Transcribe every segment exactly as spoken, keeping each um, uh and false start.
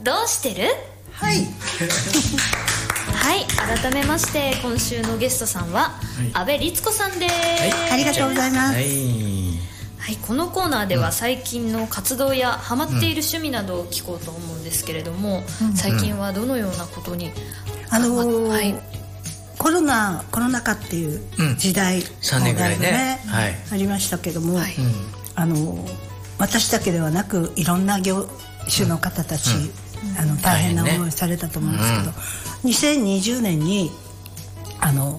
どうしてる？ はいはい、改めまして今週のゲストさんは、はい、安倍律子さんです、 はい、ありがとうございます。 はい、はい、このコーナーでは最近の活動やハマっている趣味などを聞こうと思うんですけれども、うん、最近はどのようなことに、 あのーはい、コロナコロナ禍っていう時代、うん、 さんねんぐらいね、はい、 ありましたけども、はい、 うん、 あのー、私だけではなくいろんな業種の方たち、うん、あの大変な思いをされたと思うんですけど、うん、にせんにじゅうねんにあの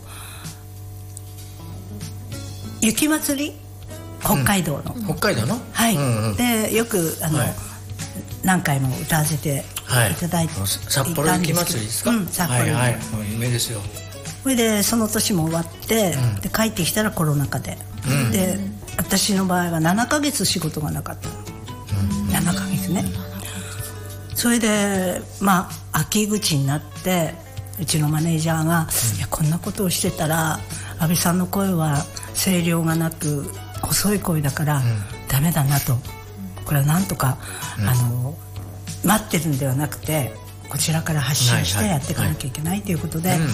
雪まつり、北海道の、 うん、北海道の、 はい、うんうん、でよくあの、はい、何回も歌わせていただいて、はい、 札幌雪まつりですか？ うん、札幌、はいはい、 有名ですよ。 それでその年も終わって、うん、で帰ってきたらコロナ禍で、うん、で私の場合はななかげつ仕事がなかったの、うん、ななかげつね、うん、それでまあ秋口になってうちのマネージャーが、うん、いやこんなことをしてたら安倍さんの声は声量がなく細い声だから、うん、ダメだなと、これはなんとか、うん、あの待ってるんではなくてこちらから発信してやっていかなきゃいけないということで、はいはい、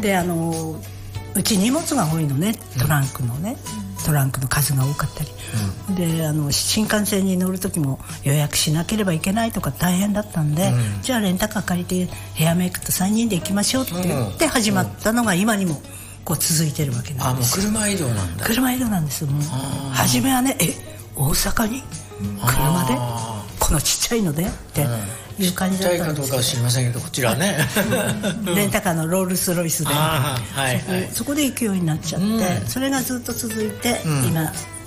であのうち荷物が多いのね、トランクのね、うん、トランクの数が多かったり、うん、であの新幹線に乗る時も予約しなければいけないとか大変だったんで、うん、じゃあレンタカー借りてヘアメイクとさんにんで行きましょうって言って始まったのが今にもこう続いてるわけなんです。 あ、もう車移動なんだ。 車移動なんですよ。もう初めはね、え大阪に車でこのちっちゃいのでっていう感じだったんですけど、ちっちゃいかどうかは知りませんけどこちらねレンタカーのロールスロイスで、 はいはい、 そこで行くようになっちゃって、うん、それがずっと続いて、うん、今